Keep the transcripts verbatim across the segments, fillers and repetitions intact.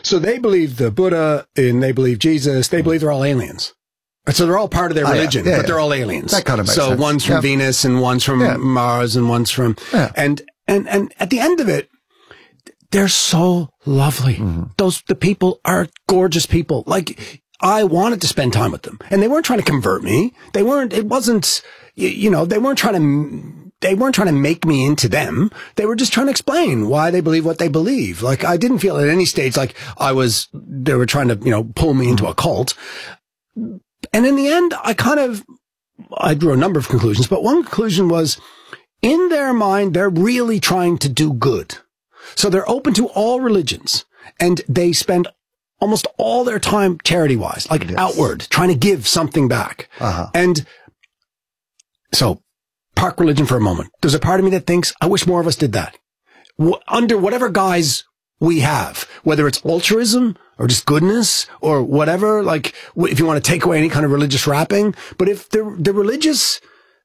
So they believe the Buddha and they believe Jesus. They believe they're all aliens. So they're all part of their religion, oh, yeah. Yeah, but yeah. they're all aliens. That kind of makes so sense. one's from yeah. Venus and one's from yeah. Mars and one's from, yeah. and, and, and at the end of it, they're so lovely. Mm-hmm. Those, the people are gorgeous people. Like, I wanted to spend time with them and they weren't trying to convert me. They weren't, it wasn't, you, you know, they weren't trying to, they weren't trying to make me into them. They were just trying to explain why they believe what they believe. Like, I didn't feel at any stage like I was, they were trying to, you know, pull me into a cult. And in the end, I kind of, I drew a number of conclusions, but one conclusion was, in their mind, they're really trying to do good. So they're open to all religions and they spend almost all their time charity-wise, like yes. outward, trying to give something back. Uh-huh. And so, park religion for a moment. There's a part of me that thinks, I wish more of us did that. W- under whatever guise we have, whether it's altruism or just goodness or whatever, like if you want to take away any kind of religious wrapping, but if the the religious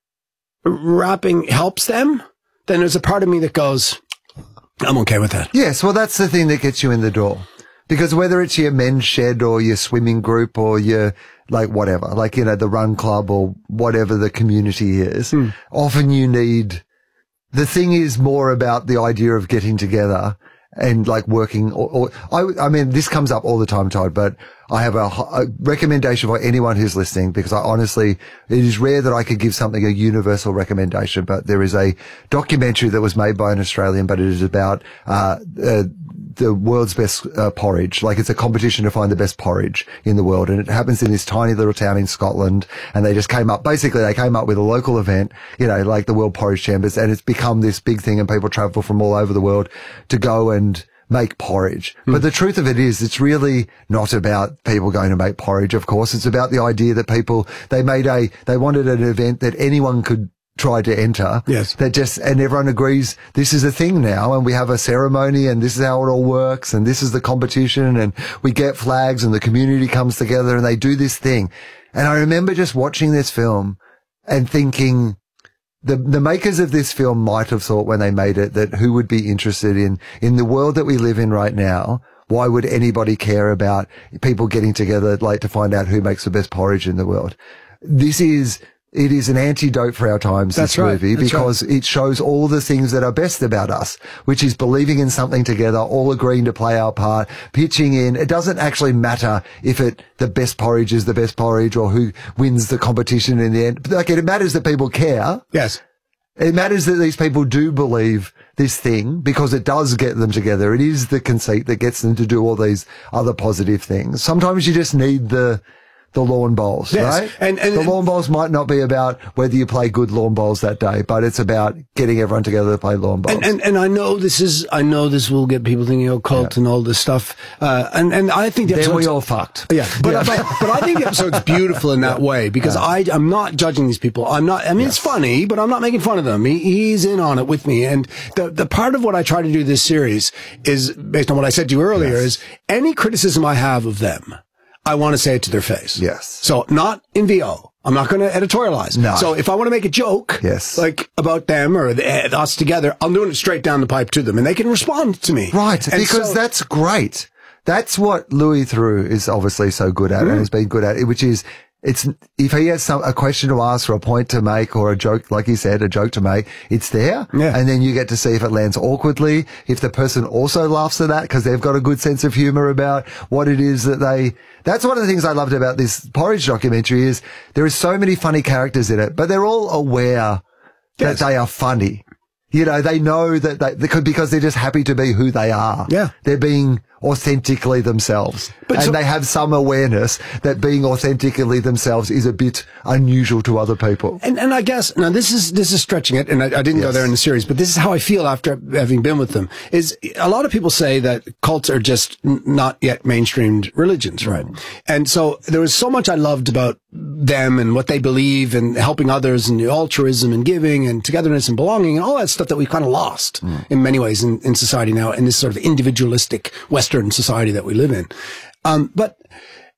wrapping helps them, then there's a part of me that goes, I'm okay with that. Yes, well, that's the thing that gets you in the door. Because whether it's your men's shed or your swimming group or your, like, whatever, like, you know, the run club or whatever the community is, hmm. often you need, the thing is more about the idea of getting together and like working or, or I, I mean, this comes up all the time, Todd, but I have a, a recommendation for anyone who's listening because I honestly, it is rare that I could give something a universal recommendation, but there is a documentary that was made by an Australian, but it is about, uh, uh the world's best uh, porridge. Like it's a competition to find the best porridge in the world. And it happens in this tiny little town in Scotland. And they just came up, basically they came up with a local event, you know, like the World Porridge Chambers. And it's become this big thing and people travel from all over the world to go and make porridge. Mm. But the truth of it is, it's really not about people going to make porridge, of course. It's about the idea that people, they made a, they wanted an event that anyone could try to enter. Yes. That just, and everyone agrees this is a thing now and we have a ceremony and this is how it all works and this is the competition and we get flags and the community comes together and they do this thing. And I remember just watching this film and thinking the, the makers of this film might have thought when they made it that who would be interested in, in the world that we live in right now. Why would anybody care about people getting together like to find out who makes the best porridge in the world? This is, It is an antidote for our times, That's this right. movie, That's because right. it shows all the things that are best about us, which is believing in something together, all agreeing to play our part, pitching in. It doesn't actually matter if it, the best porridge is the best porridge or who wins the competition in the end. Like, it matters that people care. Yes. It matters that these people do believe this thing because it does get them together. It is the conceit that gets them to do all these other positive things. Sometimes you just need the, the lawn bowls, yes. right? And, and the lawn bowls might not be about whether you play good lawn bowls that day, but it's about getting everyone together to play lawn bowls. And, and, and I know this is, I know this will get people thinking, oh, cult yeah. and all this stuff. Uh, and, and I think the then episode's, we all fucked. Yeah. But, yeah. but, but I think the episode's beautiful in that yeah. way because yeah. I, I'm not judging these people. I'm not, I mean, yes. it's funny, but I'm not making fun of them. He, he's in on it with me. And the, the part of what I try to do this series is based on what I said to you earlier yes. is any criticism I have of them, I want to say it to their face. Yes. So not in V O. I'm not going to editorialize. No. So if I want to make a joke, yes. like about them or the, us together, I'm doing it straight down the pipe to them and they can respond to me. Right. And because so, that's great. That's what Louis Theroux is obviously so good at mm. and has been good at it, which is it's, if he has some, a question to ask or a point to make or a joke, like he said, a joke to make, it's there. Yeah. And then you get to see if it lands awkwardly, if the person also laughs at that because they've got a good sense of humor about what it is that they, that's one of the things I loved about this Porridge documentary is there is so many funny characters in it, but they're all aware yes. that they are funny. You know, they know that they, they could, because they're just happy to be who they are. Yeah. They're being authentically themselves. But and so, they have some awareness that being authentically themselves is a bit unusual to other people. And, and I guess, now this is, this is stretching it, and I, I didn't yes. go there in the series, but this is how I feel after having been with them, is a lot of people say that cults are just n- not yet mainstreamed religions, right? Mm. And so there was so much I loved about them and what they believe and helping others and altruism and giving and togetherness and belonging and all that stuff that we've kind of lost mm. in many ways in, in society now, in this sort of individualistic Western society that we live in. Um, but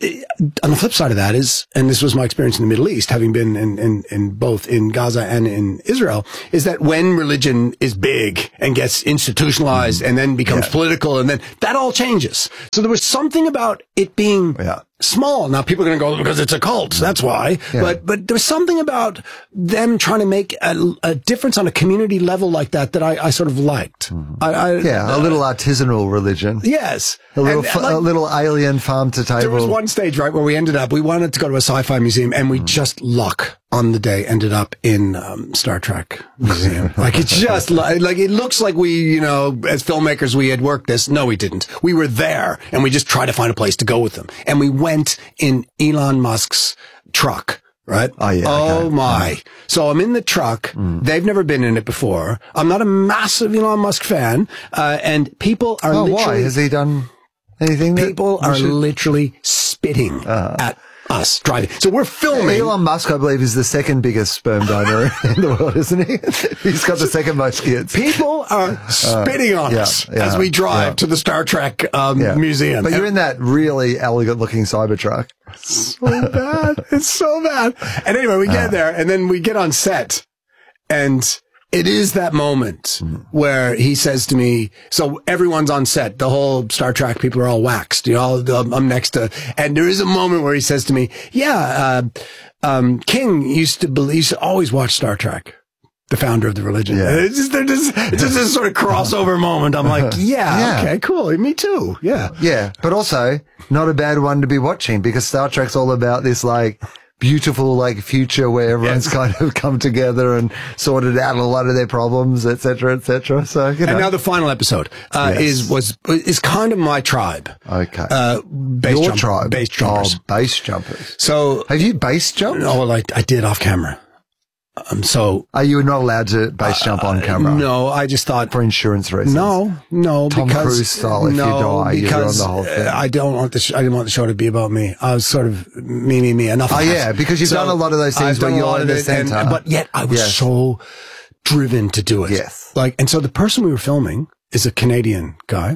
on the flip side of that is, and this was my experience in the Middle East, having been in, in, in both in Gaza and in Israel, is that when religion is big and gets institutionalized mm. and then becomes yeah. political, and then that all changes. So there was something about it being yeah. small. Now people are going to go, because it's a cult, that's why. Yeah. But, but there's something about them trying to make a, a difference on a community level like that that I, I sort of liked. Mm. I, I, yeah, a little artisanal religion. Yes. A little, and, like, a little alien farm to table. There was one stage, right, where we ended up, we wanted to go to a sci-fi museum, and we mm. just luck on the day ended up in um, Star Trek museum. Like it just like, like it looks like we, you know, as filmmakers we had worked this. No, we didn't. We were there, and we just tried to find a place to go with them. And we went in Elon Musk's truck. Right? Oh, yeah. Oh, okay. my. Yeah. So I'm in the truck. Mm. They've never been in it before. I'm not a massive Elon Musk fan. Uh, and people are oh, literally... why? Has he done anything? People are should... literally spitting uh. at us driving. So we're filming. Elon Musk, I believe, is the second biggest sperm donor in the world, isn't he? He's got the second most kids. People are spitting uh, on yeah, us yeah, as we drive yeah. to the Star Trek um, yeah. museum. But and you're in that really elegant-looking Cybertruck. So bad. It's so bad. And anyway, we get uh. there, and then we get on set, and it is that moment mm. where he says to me, so everyone's on set, the whole Star Trek people are all waxed, you know, I'm next to, and there is a moment where he says to me, yeah, uh, um, King used to believe, used to always watch Star Trek, the founder of the religion. Yeah. It's just, they're just, it's just this sort of crossover moment. I'm like, yeah, yeah, okay, cool. Me too. Yeah. Yeah. But also not a bad one to be watching, because Star Trek's all about this, like, beautiful, like, future where everyone's yes. kind of come together and sorted out a lot of their problems, et cetera, et cetera. So, you know. And now the final episode, uh, yes. is, was, is kind of my tribe. Okay. Uh, base Your jump, tribe? Base jumpers. Oh, base jumpers. So. Have you base jumped? Oh, well, I, I did off camera. Um, so. Are you not allowed to base jump on camera? Uh, no, I just thought. For insurance reasons? No, no, Tom because. Cruise style, if no, you die, because you're on the whole thing. I don't want the, sh- I didn't want the show to be about me. I was sort of me, me, me, enough. Oh, of yeah, that. because you've so done a lot of those things where you're in the center. And, but yet I was yes. so driven to do it. Yes. Like, and so the person we were filming is a Canadian guy.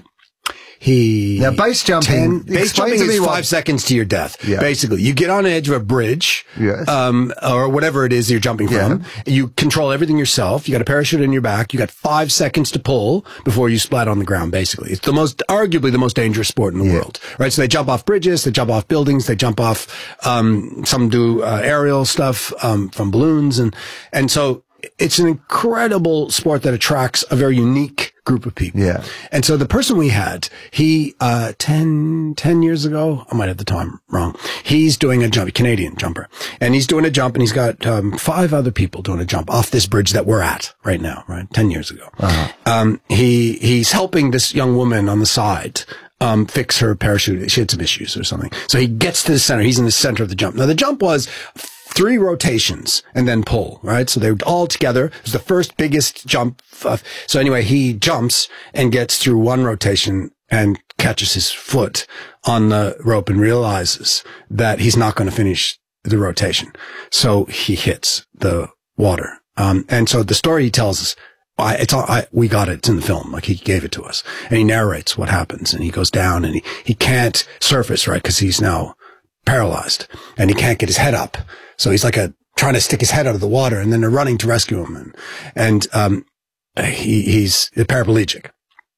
He now base jumping. ten, base jumping is five what? seconds to your death. Yeah. Basically, you get on the edge of a bridge, yes. um, or whatever it is you're jumping from. Yeah. You control everything yourself. You got a parachute in your back. You got five seconds to pull before you splat on the ground. Basically, it's the most, arguably the most dangerous sport in the yeah. world. Right? So they jump off bridges, they jump off buildings, they jump off. Um, some do uh, aerial stuff um, from balloons, and and so. It's an incredible sport that attracts a very unique group of people. Yeah. And so the person we had, he, uh, ten, ten years ago, I might have the time wrong. He's doing a jump, a Canadian jumper, and he's doing a jump, and he's got, um, five other people doing a jump off this bridge that we're at right now, right? ten years ago. Uh-huh. Um, he, he's helping this young woman on the side. Um, fix her parachute. She had some issues or something. So he gets to the center. He's in the center of the jump. Now the jump was three rotations and then pull, right? So they were all together. It was the first biggest jump. Of, so anyway, he jumps and gets through one rotation and catches his foot on the rope and realizes that he's not going to finish the rotation. So he hits the water. Um, and so the story he tells us, I, it's all, I, we got it. It's in the film. Like he gave it to us, and he narrates what happens, and he goes down, and he, he can't surface, right? Cause he's now paralyzed, and he can't get his head up. So he's like a, trying to stick his head out of the water, and then they're running to rescue him. And, and, um, he, he's a paraplegic.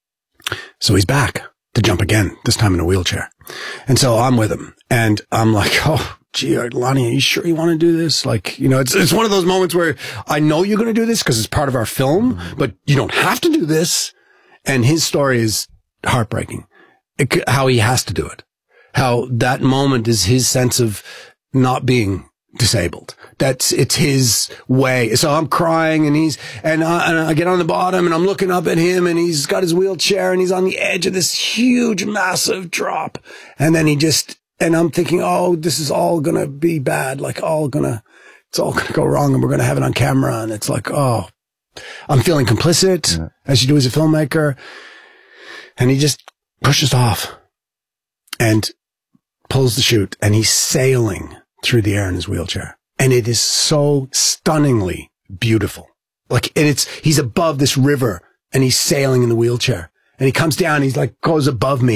So he's back to jump again, this time in a wheelchair. And so I'm with him, and I'm like, oh, gee, Lonnie, are you sure you want to do this? Like, you know, it's, it's one of those moments where I know you're going to do this because it's part of our film, but you don't have to do this. And his story is heartbreaking. It, how he has to do it. How that moment is his sense of not being disabled. That's, it's his way. So I'm crying, and he's, and I, and I get on the bottom, and I'm looking up at him, and he's got his wheelchair, and he's on the edge of this huge, massive drop. And then he just, and I'm thinking, oh, this is all going to be bad. Like all going to, it's all going to go wrong, and we're going to have it on camera. And it's like, oh, I'm feeling complicit, yeah. as you do as a filmmaker. And he just pushes off and pulls the chute, and he's sailing through the air in his wheelchair. And it is so stunningly beautiful. Like, and it's, he's above this river, and he's sailing in the wheelchair, and he comes down, he's like, goes above me.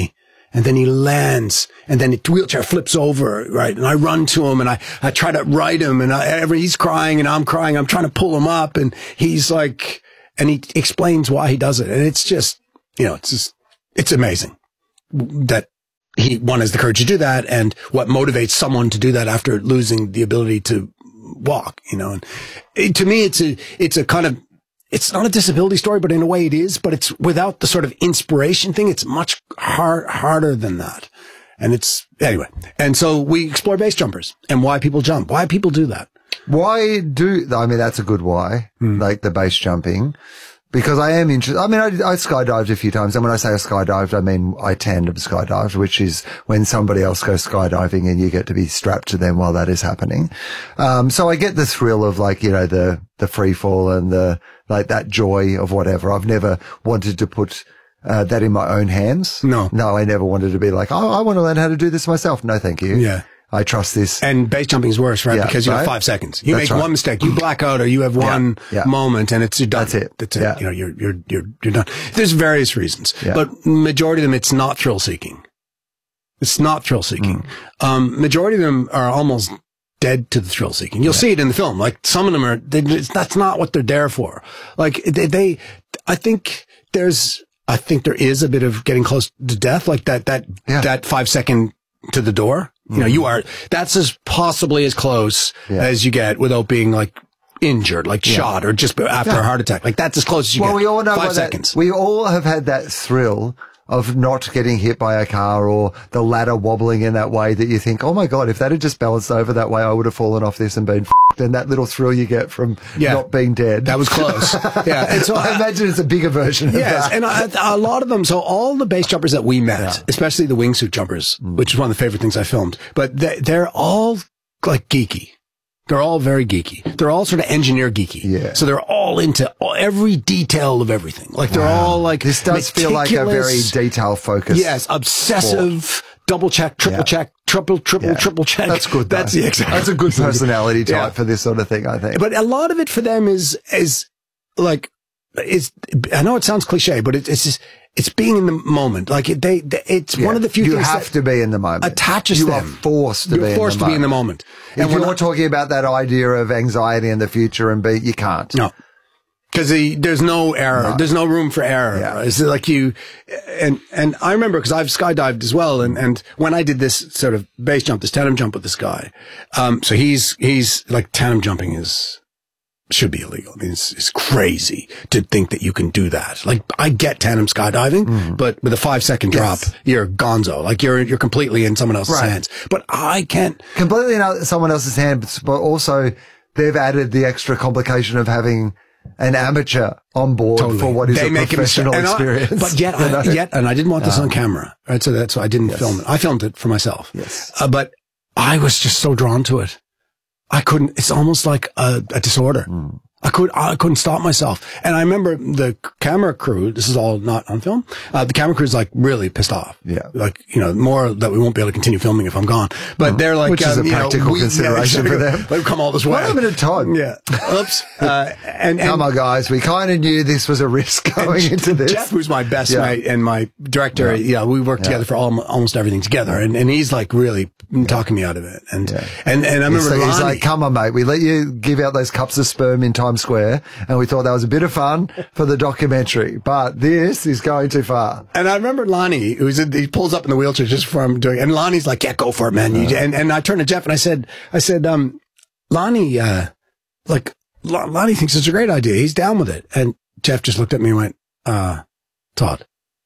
and then he lands, and then the wheelchair flips over, right? And I run to him, and I, I try to right him, and I, every, he's crying, and I'm crying. I'm trying to pull him up, and he's like, and he explains why he does it. And it's just, you know, it's just, it's amazing that he, one, has the courage to do that, and what motivates someone to do that after losing the ability to walk, you know. And it, to me, it's a, it's a kind of, it's not a disability story, but in a way it is, but it's without the sort of inspiration thing. It's much hard, harder than that. And it's, anyway. And so we explore base jumpers and why people jump, why people do that. Why do, I mean, that's a good why, mm. like the base jumping. Because I am interested. I mean, I, I skydived a few times. And when I say I skydived, I mean I tandem skydived, which is when somebody else goes skydiving and you get to be strapped to them while that is happening. Um, so I get the thrill of like, you know, the, the free fall and the, like that joy of whatever. I've never wanted to put, uh, that in my own hands. No. No, I never wanted to be like, oh, I want to learn how to do this myself. No, thank you. Yeah. I trust this. And base jumping is worse, right? Yeah, because you right? have five seconds. You That's make right. one mistake, you black out, or you have one yeah, yeah. moment, and it's you're done. That's it. That's it. Yeah. You know, you're you're you're you're done. There's various reasons, Yeah. but majority of them, it's not thrill seeking. It's not thrill seeking. Mm. Um, majority of them are almost dead to the thrill seeking. You'll yeah. see it in the film. Like some of them are. They, that's not what they're there for. Like they, they, I think there's. I think there is a bit of getting close to death, like that that yeah. that five second to the door. You know, you are, that's as possibly as close yeah. as you get without being like injured, like yeah. shot or just after yeah. a heart attack. Like that's as close as you well, get. We all know Five that, seconds. We all have had that thrill of not getting hit by a car or the ladder wobbling in that way that you think, oh my God, if that had just balanced over that way, I would have fallen off this and been f***ed. And that little thrill you get from yeah. not being dead. That was close. yeah. And so I, I imagine it's a bigger version of yes, that. and I, a lot of them, so all the base jumpers that we met, yeah. especially the wingsuit jumpers, mm. which is one of the favorite things I filmed, but they, they're all like geeky. They're all very geeky. They're all sort of engineer geeky. Yeah. So they're all into all, every detail of everything. Like they're wow. all like this does feel like a very detail focused. Yes, obsessive. Sport. Double check, triple yeah. check, triple, triple, yeah. triple check. That's good. Though. That's the exact. That's a good personality type yeah. for this sort of thing, I think. But a lot of it for them is is like is. I know it sounds cliche, but it, it's just it's being in the moment. Like it, they, they, it's yeah. one of the few you things have to be in the moment. Attaches you them. You are forced to You're be. forced in the to be in the moment. If and you're not talking about that idea of anxiety in the future and be, you can't. No. Because the, there's no error. No. There's no room for error. Yeah. Right? It's like you, and, and I remember because I've skydived as well. And, and when I did this sort of base jump, this tandem jump with this guy, um, so he's, he's like tandem jumping is, should be illegal. I mean, it's, it's crazy to think that you can do that. Like I get tandem skydiving, mm. but with a five second drop, yes. you're gonzo. Like you're, you're completely in someone else's right. hands, but I can't completely in someone else's hands, but also they've added the extra complication of having an amateur on board totally. for what is they a make professional I, experience. But yet, you know? I, yet, and I didn't want this um, on camera, right? So that's why I didn't yes. film it. I filmed it for myself. Yes. Uh, but I was just so drawn to it. I couldn't, it's almost like a, a disorder. Mm. I could, I couldn't stop myself. And I remember the camera crew, this is all not on film, uh, the camera crew's like really pissed off. Yeah. Like, you know, more that we won't be able to continue filming if I'm gone. But mm. they're like, which um, is a practical you know, we, consideration yeah, for them. They've come all this way. What happened to Todd? Yeah. Oops. Uh, and, and come on, guys. We kind of knew this was a risk going into this. Jeff, who's my best yeah. mate and my director, yeah, yeah we worked yeah. together for all, almost everything together. And, and he's like really yeah. talking me out of it. And, yeah. and, and I remember he's, Lonnie, he's like, come on, mate. We let you give out those cups of sperm in Times Square. And we thought that was a bit of fun for the documentary, but this is going too far. And I remember Lonnie, who's in, he pulls up in the wheelchair just from doing, and Lonnie's like, yeah, go for it, man. You, and, and I turned to Jeff and I said, I said, um, Lonnie, uh, like, Lonnie thinks it's a great idea. He's down with it. And Jeff just looked at me and went, uh, Todd,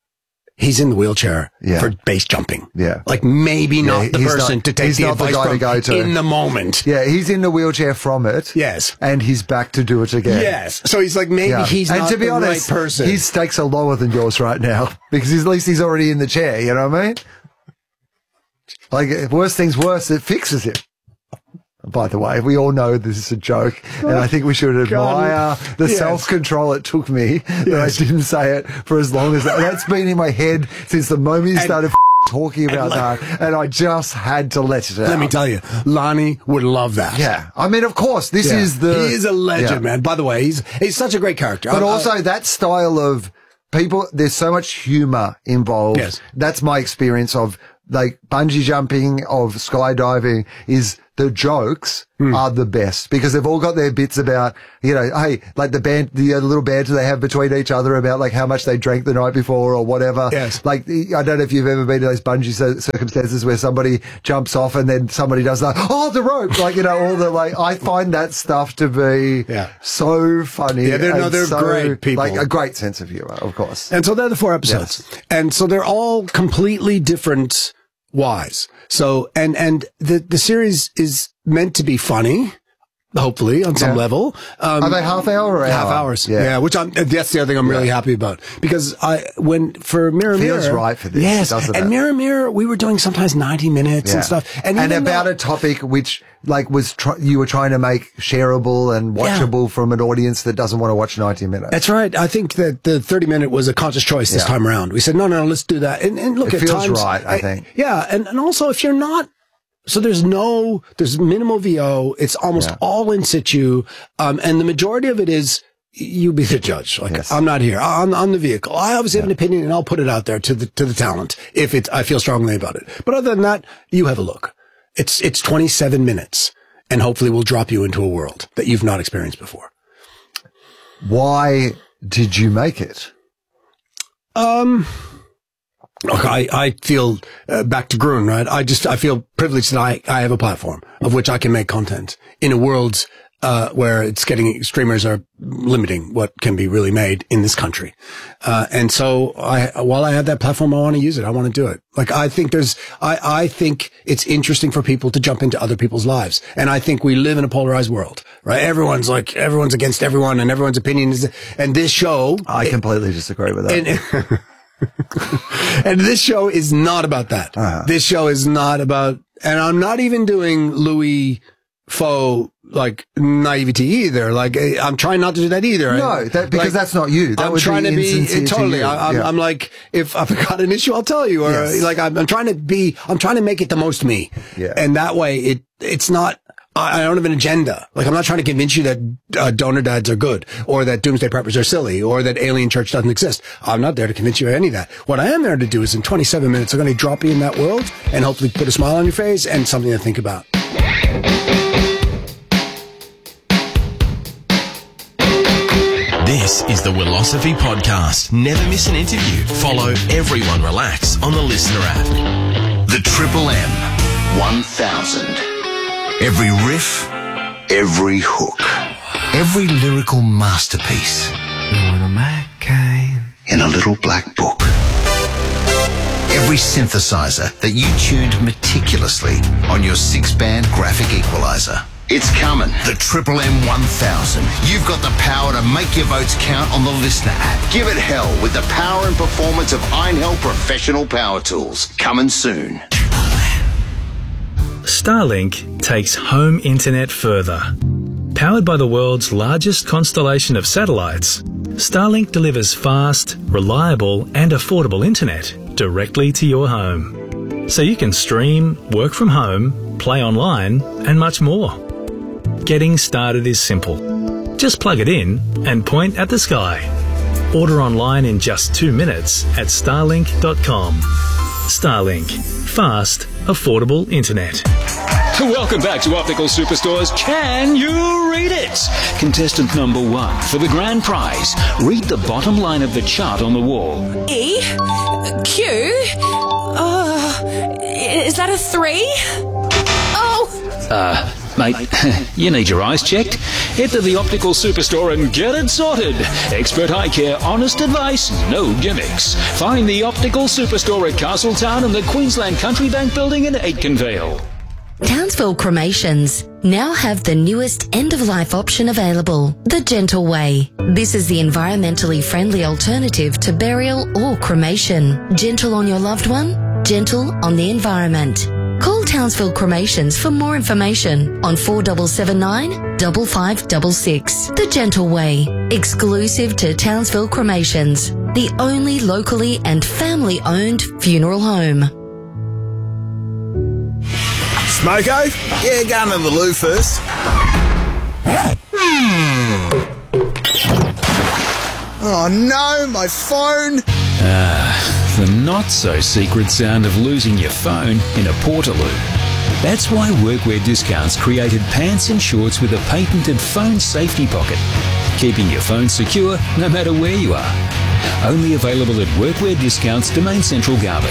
he's in the wheelchair yeah. for base jumping. Yeah. Like maybe yeah, not the person not, to take the advice the from to go to. in the moment. Yeah, he's in the wheelchair from it. Yes. And he's back to do it again. Yes. So he's like, maybe yeah. he's and not to be the honest, right person. His stakes are lower than yours right now because at least he's already in the chair. You know what I mean? Like, if worse things worse, it fixes it. By the way, we all know this is a joke, and I think we should admire God. the yes. self-control it took me yes. that I didn't say it for as long as that. That's been in my head since the moment you and, started f- talking about and that, and I just had to let it out. Let me tell you, Lonnie would love that. Yeah. I mean, of course, this yeah. is the... He is a legend, yeah. man. By the way, he's he's such a great character. But I, also, I, that style of people, there's so much humor involved. Yes. That's my experience of like bungee jumping, of skydiving, is the jokes mm. are the best because they've all got their bits about, you know, hey, like the band, the uh, little banter they have between each other about like how much they drank the night before or whatever. Yes. Like, I don't know if you've ever been to those bungee circumstances where somebody jumps off and then somebody does that, oh, the rope. Like, you know, all the, like, I find that stuff to be yeah. so funny. Yeah, they're, no, they're so, great people. Like a great sense of humor, of course. And so they're the four episodes. Yes. And so they're all completely different whys. So, and, and the, the series is meant to be funny, hopefully on some yeah. level. Um, Are they half hour or half hour? hours? Yeah. yeah which I'm, that's the other thing I'm yeah. really happy about because I, when for Mirror Mirror. Feels right for this. Yes. And that. Mirror Mirror, we were doing sometimes ninety minutes yeah. and stuff. And, and about though, a topic which like was, tr- you were trying to make shareable and watchable yeah. from an audience that doesn't want to watch ninety minutes. That's right. I think that the thirty minute was a conscious choice this yeah. time around. We said, no, no, no, let's do that. And, and look, it at feels times, right, I think. I, yeah. And, and also if you're not, so there's no, there's minimal V O. It's almost yeah. all in situ. Um, and the majority of it is, you be the judge. Like, yes. I'm not here. I'm, I'm the vehicle. I obviously yeah. have an opinion and I'll put it out there to the, to the talent if it, I feel strongly about it. But other than that, you have a look. It's, it's twenty-seven minutes and hopefully we'll drop you into a world that you've not experienced before. Why did you make it? Um, Look, I, I feel, uh, back to Gruen, right? I just, I feel privileged that I, I have a platform of which I can make content in a world, uh, where it's getting, streamers are limiting what can be really made in this country. Uh, and so I, while I have that platform, I want to use it. I want to do it. Like, I think there's, I, I think it's interesting for people to jump into other people's lives. And I think we live in a polarized world, right? Everyone's like, everyone's against everyone and everyone's opinion is, and this show. I completely it, disagree with that. And, and this show is not about that. Uh-huh. This show is not about, and I'm not even doing Louis Faux like naivety either. Like I'm trying not to do that either. No, that, because like, that's not you. That I'm would trying be to be totally. to I, I'm, yeah. I'm like, if I've got an issue, I'll tell you. Or yes. like I'm, I'm trying to be. I'm trying to make it the most me. Yeah. And that way, it it's not. I don't have an agenda. Like, I'm not trying to convince you that uh, donor dads are good, or that doomsday preppers are silly, or that alien church doesn't exist. I'm not there to convince you of any of that. What I am there to do is in twenty-seven minutes, I'm going to drop you in that world and hopefully put a smile on your face and something to think about. This is the Willosophy Podcast. Never miss an interview. Follow Everyone Relax on the Listener app. The Triple M one thousand. Every riff, every hook, every lyrical masterpiece in a little black book. Every synthesizer that you tuned meticulously on your six-band graphic equalizer. It's coming. The Triple M one thousand. You've got the power to make your votes count on the Listener app. Give it hell with the power and performance of Einhell Professional Power Tools. Coming soon. Starlink takes home internet further. Powered by the world's largest constellation of satellites, Starlink delivers fast, reliable and affordable internet directly to your home. So you can stream, work from home, play online and much more. Getting started is simple. Just plug it in and point at the sky. Order online in just two minutes at starlink dot com. Starlink. Fast, affordable internet. Welcome back to Optical Superstore's Can You Read It? Contestant number one for the grand prize. Read the bottom line of the chart on the wall. E? Q? Uh, is that a three? Oh! Uh... Mate, you need your eyes checked? Head to the Optical Superstore and get it sorted. Expert eye care, honest advice, no gimmicks. Find the Optical Superstore at Castletown and the Queensland Country Bank building in Aitkenvale. Townsville Cremations now have the newest end-of-life option available, the Gentle Way. This is the environmentally friendly alternative to burial or cremation. Gentle on your loved one, gentle on the environment. Call Townsville Cremations for more information on four seven seven nine, five five six six. The Gentle Way, exclusive to Townsville Cremations, the only locally and family-owned funeral home. Smoko? Yeah, go into the loo first. Oh no, my phone! Ah, the not-so-secret sound of losing your phone in a Portaloo. That's why Workwear Discounts created pants and shorts with a patented phone safety pocket, keeping your phone secure no matter where you are. Only available at Workwear Discounts, Domain Central, Garbutt.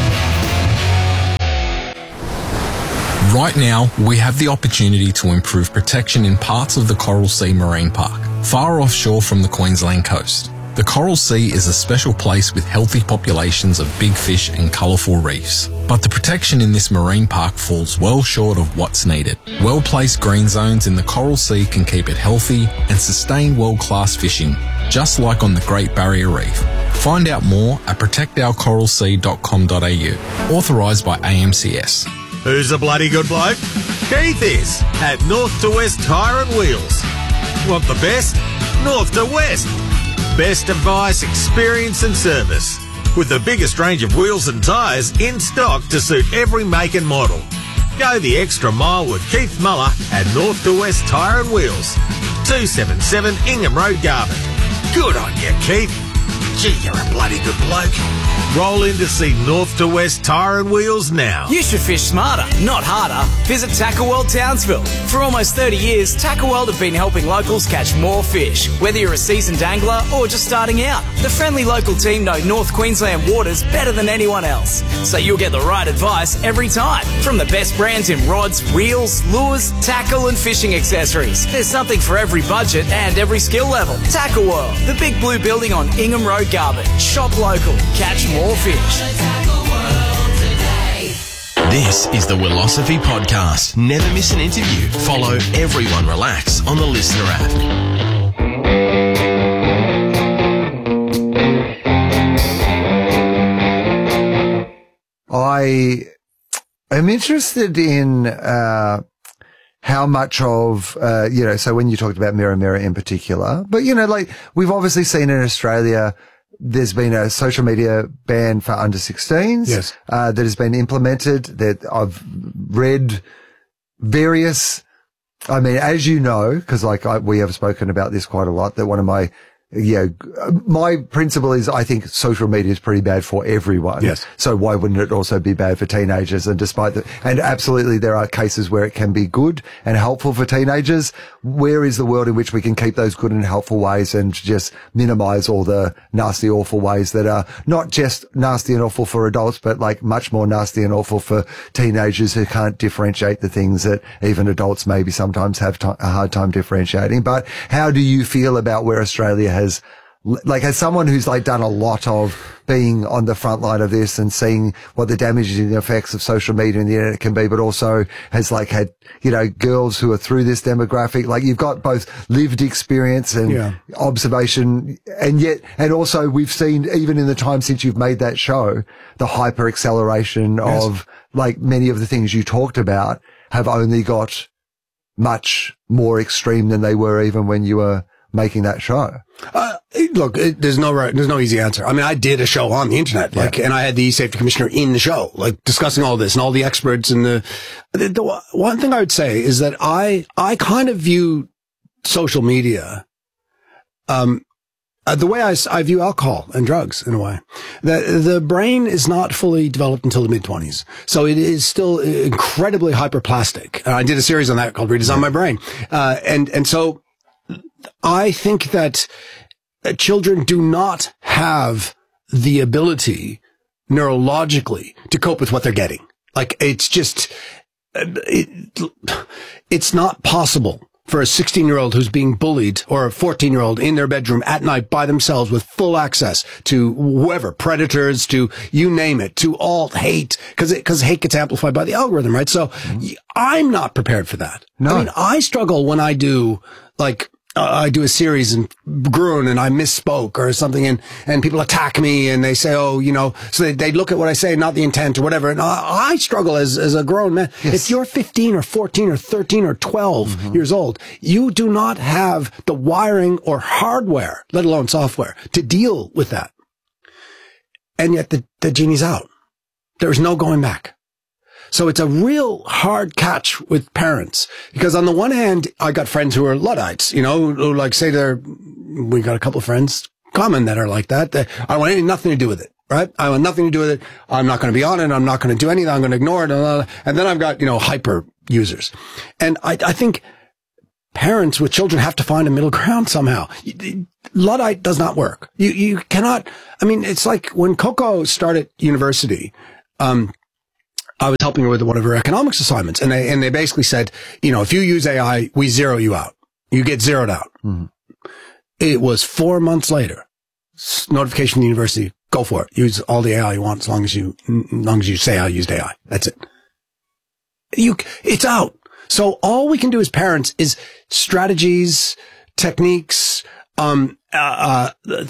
Right now, we have the opportunity to improve protection in parts of the Coral Sea Marine Park, far offshore from the Queensland coast. The Coral Sea is a special place with healthy populations of big fish and colourful reefs. But the protection in this marine park falls well short of what's needed. Well-placed green zones in the Coral Sea can keep it healthy and sustain world-class fishing, just like on the Great Barrier Reef. Find out more at protect our coral sea dot com dot a u, authorised by A M C S. Who's a bloody good bloke? Keith is, at North to West Tyre and Wheels. Want the best? North to West. Best advice, experience and service. With the biggest range of wheels and tyres in stock to suit every make and model. Go the extra mile with Keith Muller at North to West Tyre and Wheels. two seventy-seven Ingham Road, Garbutt. Good on you, Keith. Gee, you're a bloody good bloke. Roll in to see North to West Tyre and Wheels now. You should fish smarter, not harder. Visit Tackle World Townsville. For almost thirty years, Tackle World have been helping locals catch more fish. Whether you're a seasoned angler or just starting out, the friendly local team know North Queensland waters better than anyone else. So you'll get the right advice every time. From the best brands in rods, reels, lures, tackle and fishing accessories. There's something for every budget and every skill level. Tackle World, the big blue building on Ingham Road, Garbutt. Shop local. Catch more fish. This is the Willosophy Podcast. Never miss an interview. Follow Everyone Relax on the Listener app. I am interested in uh, how much of, uh, you know, so when you talked about Mirror Mirror in particular, but, you know, like we've obviously seen in Australia, there's been a social media ban for under sixteens yes. uh, that has been implemented. That I've read various, I mean, as you know, because like I, we have spoken about this quite a lot, that one of my, you know, my principle is I think social media is pretty bad for everyone. Yes. So why wouldn't it also be bad for teenagers? And despite the, and absolutely there are cases where it can be good and helpful for teenagers. Where is the world in which we can keep those good and helpful ways and just minimize all the nasty, awful ways that are not just nasty and awful for adults, but like much more nasty and awful for teenagers who can't differentiate the things that even adults maybe sometimes have t- a hard time differentiating. But how do you feel about where Australia has, like, as someone who's like done a lot of being on the front line of this and seeing what the damages and the effects of social media and the internet can be, but also has like had, you know, girls who are through this demographic, like you've got both lived experience and yeah. observation, and yet, and also we've seen even in the time since you've made that show, the hyper acceleration yes. of like many of the things you talked about have only got much more extreme than they were even when you were making that show. Uh, look, it, there's no right, there's no easy answer. I mean, I did a show on the internet, like, yeah. and I had the safety commissioner in the show, like discussing all this and all the experts and the, the, the one thing I would say is that I, I kind of view social media, um, uh, the way I, I view alcohol and drugs in a way. The, the brain is not fully developed until the mid twenties. So it is still incredibly hyperplastic. And I did a series on that called Redesign yeah. My Brain. Uh, and, and so, I think that children do not have the ability neurologically to cope with what they're getting. Like, it's just, it, it's not possible for a sixteen-year-old who's being bullied or a fourteen-year-old in their bedroom at night by themselves with full access to whoever, predators, to you name it, to alt hate, because because hate gets amplified by the algorithm, right? So mm-hmm. I'm not prepared for that. No. I mean, I struggle when I do, like, Uh, I do a series in Gruen and I misspoke or something, and, and people attack me and they say, oh, you know, so they, they look at what I say, not the intent or whatever. And I, I struggle as, as a grown man. Yes. If you're fifteen or fourteen or thirteen or twelve mm-hmm. years old, you do not have the wiring or hardware, let alone software, to deal with that. And yet the, the genie's out. There's no going back. So it's a real hard catch with parents, because on the one hand, I got friends who are Luddites, you know, who like say they're, we got a couple of friends, common that are like that. that I don't want anything, nothing to do with it. Right? I want nothing to do with it. I'm not going to be on it. I'm not going to do anything. I'm going to ignore it. And then I've got, you know, hyper users. And I, I think parents with children have to find a middle ground somehow. Luddite does not work. You, you cannot, I mean, it's like when Coco started university, um, I was helping her with one of her economics assignments, and they, and they basically said, you know, if you use A I, we zero you out. You get zeroed out. Mm-hmm. It was four months later. Notification from the university. Go for it. Use all the A I you want as long as you, as long as you say I used A I. That's it. You, it's out. So all we can do as parents is strategies, techniques, um, uh, uh,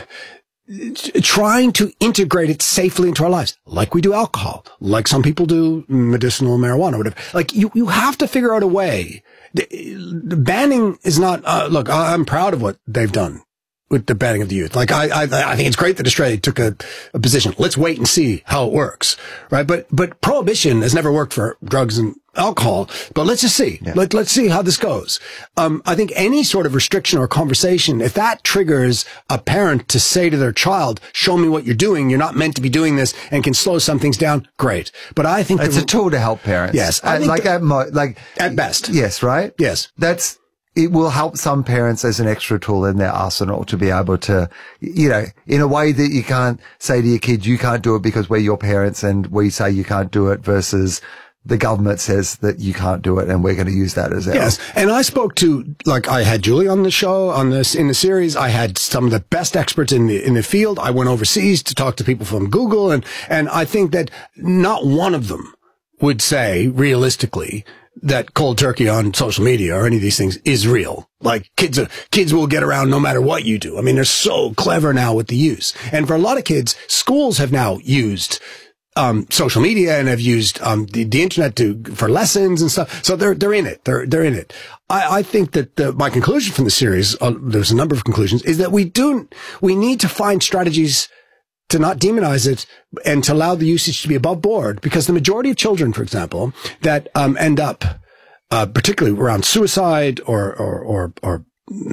trying to integrate it safely into our lives, like we do alcohol, like some people do medicinal marijuana or whatever. Like you, you have to figure out a way. The, the banning is not, uh, look, I'm proud of what they've done with the banning of the youth. Like I, I, I think it's great that Australia took a, a position. Let's wait and see how it works. Right. But, but prohibition has never worked for drugs and alcohol, but let's just see. Yeah. Let, let's see how this goes. Um, I think any sort of restriction or conversation, if that triggers a parent to say to their child, show me what you're doing, you're not meant to be doing this, and can slow some things down, great. But I think it's the, a tool to help parents. Yes. I uh, think like, the, at mo- like at best. Yes. Right. Yes. That's, it will help some parents as an extra tool in their arsenal to be able to, you know, in a way that you can't say to your kids, you can't do it because we're your parents and we say you can't do it, versus the government says that you can't do it and we're going to use that as our. Yes. And I spoke to, like, I had Julie on the show, on this, in the series. I had some of the best experts in the, in the field. I went overseas to talk to people from Google, and, and I think that not one of them would say realistically that cold turkey on social media or any of these things is real. Like kids, are, kids will get around no matter what you do. I mean, they're so clever now with the use. And for a lot of kids, schools have now used um social media and have used um the, the internet to for lessons and stuff. So they're they're in it. They're they're in it. I, I think that the, my conclusion from the series, uh, there's a number of conclusions, is that we do we need to find strategies to not demonize it and to allow the usage to be above board, because the majority of children, for example, that um end up uh particularly around suicide or or or, or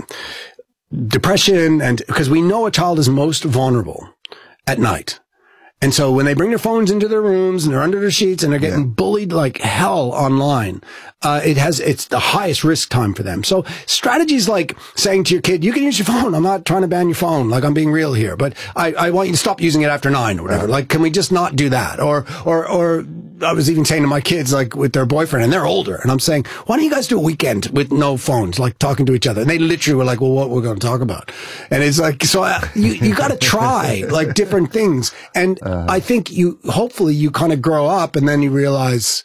depression, and because we know a child is most vulnerable at night. And so when they bring their phones into their rooms and they're under their sheets and they're getting yeah. bullied like hell online, uh, it has, it's the highest risk time for them. So strategies like saying to your kid, you can use your phone. I'm not trying to ban your phone. Like, I'm being real here, but I, I want you to stop using it after nine or whatever. Right. Like, can we just not do that? Or, or, or I was even saying to my kids, like with their boyfriend, and they're older, and I'm saying, why don't you guys do a weekend with no phones, like talking to each other? And they literally were like, well, what we're going to talk about? And it's like, so uh, you, you got to try like different things. And uh, I think you, hopefully you kind of grow up and then you realize,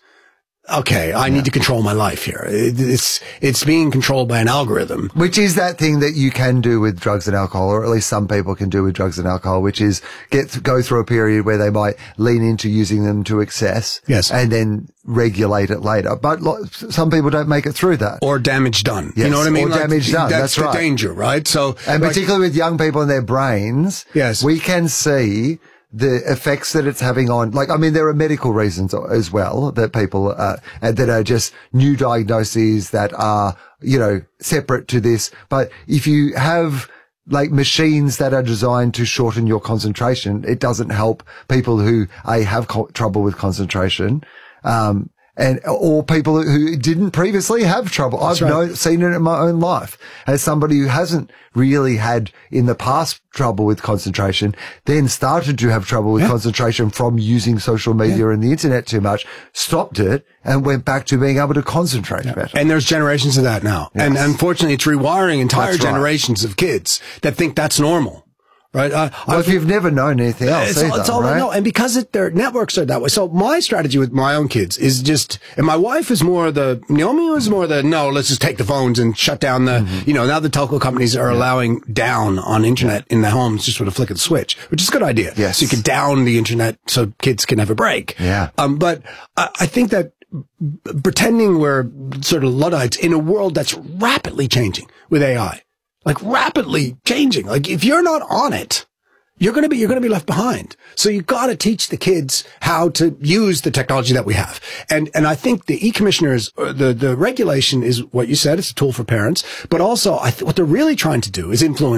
okay, I yeah. need to control my life here. It, it's, it's being controlled by an algorithm. Which is that thing that you can do with drugs and alcohol, or at least some people can do with drugs and alcohol, which is get, go through a period where they might lean into using them to excess. Yes. And then regulate it later. But lo- some people don't make it through that. Or damage done. Yes. You know what I mean? Or like, damage done. That's, That's right. the danger, right? So, and like, particularly with young people and their brains. Yes. We can see the effects that it's having on, like, I mean, there are medical reasons as well that people, uh, that are just new diagnoses that are, you know, separate to this. But if you have like machines that are designed to shorten your concentration, it doesn't help people who A, have co- trouble with concentration, um, and, or people who didn't previously have trouble. That's I've right. know, seen it in my own life as somebody who hasn't really had in the past trouble with concentration, then started to have trouble with yeah. concentration from using social media yeah. and the internet too much, stopped it and went back to being able to concentrate yeah. better. And there's generations of that now. Yes. And unfortunately, it's rewiring entire that's generations right. of kids that think that's normal. Right. Uh, well, if you've never known anything else, it's, either, it's all right? I know. And because it, their networks are that way. So my strategy with my own kids is just, and my wife is more the, Naomi was more the, no, let's just take the phones and shut down the, mm-hmm. you know, now the telco companies are yeah. allowing down on internet yeah. in the homes just with a flick of the switch, which is a good idea. Yes. So you can down the internet so kids can have a break. Yeah. Um, but I, I think that pretending we're sort of Luddites in a world that's rapidly changing with A I, like rapidly changing. Like if you're not on it, you're going to be, you're going to be left behind. So you got to teach the kids how to use the technology that we have. And, and I think the e-commissioners, the, the regulation is what you said. It's a tool for parents, but also I th- what they're really trying to do is influence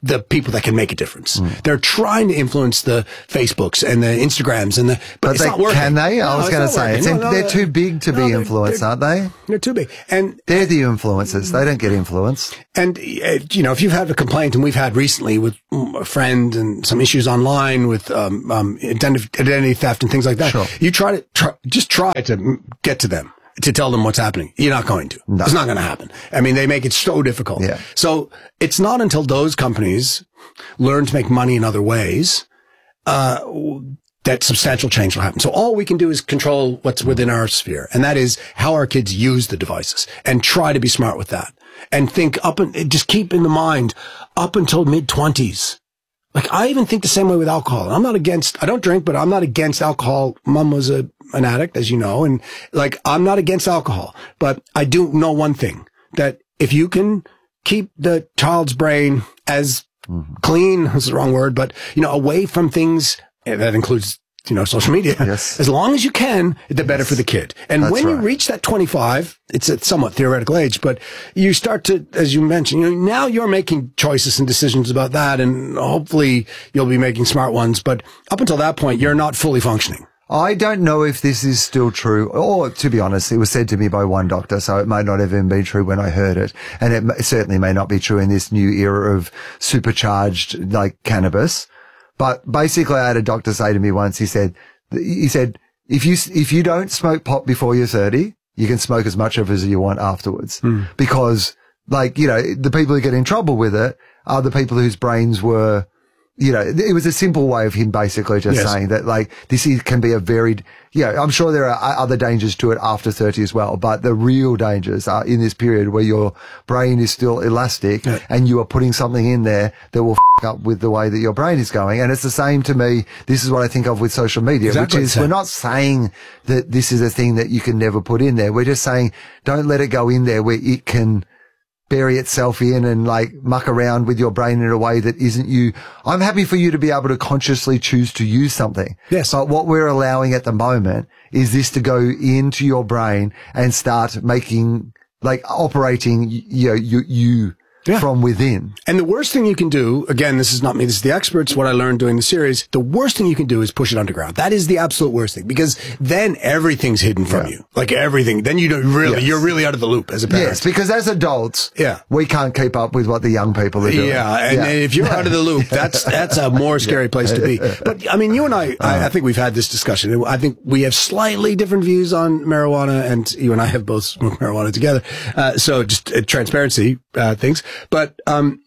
the people that can make a difference. Mm. They're trying to influence the Facebooks and the Instagrams and the, but, but it's they, not working. Can they? I no, was going to say, it's no, in, no, they're too big to no, be they're, influenced, they're, aren't they? They're too big. And they're the influencers. They don't get influenced. And, uh, you know, if you've had a complaint, and we've had recently with a friend and some issues online with, um, um, identity theft and things like that, sure. you try to, try, just try to get to them. To tell them what's happening. You're not going to. No. It's not going to happen. I mean, they make it so difficult. Yeah. So it's not until those companies learn to make money in other ways, uh, that substantial change will happen. So all we can do is control what's within our sphere. And that is how our kids use the devices and try to be smart with that and think up and just keep in the mind up until mid twenties. Like, I even think the same way with alcohol. I'm not against, I don't drink, but I'm not against alcohol. Mom was a, an addict, as you know, and like, I'm not against alcohol, but I do know one thing, that if you can keep the child's brain as mm-hmm. clean, is the wrong word, but, you know, away from things, that includes, you know, social media. Yes. As long as you can, the better yes. for the kid. And That's when right. you reach that twenty-five, it's a somewhat theoretical age, but you start to, as you mentioned, you know, now you're making choices and decisions about that, and hopefully you'll be making smart ones. But up until that point, you're not fully functioning. I don't know if this is still true, or to be honest, it was said to me by one doctor, so it might not have even been true when I heard it. And it may, certainly may not be true in this new era of supercharged, like, cannabis. But basically, I had a doctor say to me once, he said, he said, if you, if you don't smoke pot before you're thirty, you can smoke as much of it as you want afterwards. Mm. Because, like, you know, the people who get in trouble with it are the people whose brains were, you know, it was a simple way of him basically just yes. saying that, like, this is, can be a very, you know, I'm sure there are other dangers to it after thirty as well, but the real dangers are in this period where your brain is still elastic yeah. and you are putting something in there that will f up with the way that your brain is going. And it's the same to me. This is what I think of with social media, exactly. which is we're not saying that this is a thing that you can never put in there. We're just saying don't let it go in there where it can bury itself in and like muck around with your brain in a way that isn't you. I'm happy for you to be able to consciously choose to use something. Yes. But what we're allowing at the moment is this to go into your brain and start making, like, operating, you know, you, you yeah. from within. And the worst thing you can do, again, this is not me, this is the experts, what I learned doing the series, the worst thing you can do is push it underground. That is the absolute worst thing, because then everything's hidden from yeah. you. Like everything. Then you don't really, yes. you're really out of the loop as a parent. Yes, because as adults, yeah. we can't keep up with what the young people are doing. Yeah, and, yeah. and if you're out of the loop, that's that's a more scary place to be. But, I mean, you and I, I, I think we've had this discussion. I think we have slightly different views on marijuana, and you and I have both smoked marijuana together. Uh, so just uh, transparency uh, things. But, um,